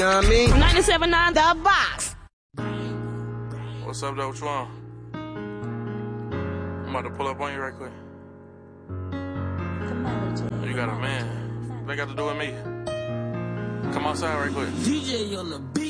You know what I mean? 97.9 The Box. What's up, though? What you want? I'm about to pull up on you right quick. You got a man. What they got to do with me? Come outside right quick. DJ on the beat.